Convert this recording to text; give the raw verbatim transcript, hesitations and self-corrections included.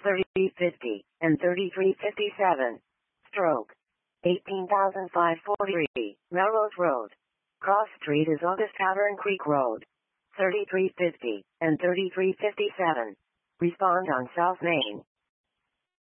thirty-three fifty, and thirty-three fifty-seven. Stroke. eighteen thousand five hundred forty-three, Melrose Road. Cross Street is August Tavern Creek Road. thirty-three fifty, and thirty-three fifty-seven. Respond on South Main.